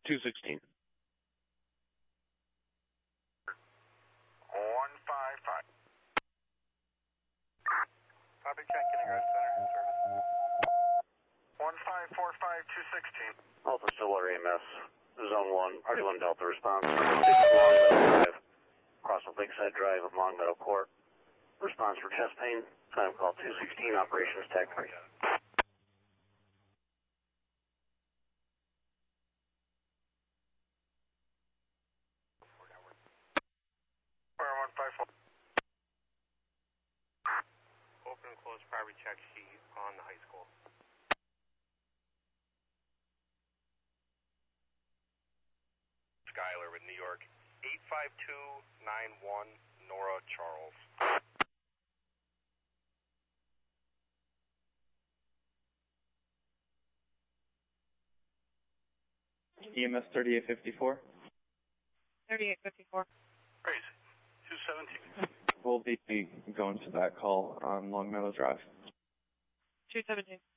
216. 155. Copy, check, getting Red Center, service. 1545216. Alpha Stillwater EMS, Zone 1, RD1 Delta response. 6 Long Meadow Drive, Crossville Lakeside Drive of Long Meadow Court. Response for chest pain, time call 216, operations tag 3. Open and close priority check sheet on the high school. Skyler with New York, 85291 Nora Charles. EMS 3854. 3854. Crazy. 217. We'll be going to that call on Long Meadow Drive. 217.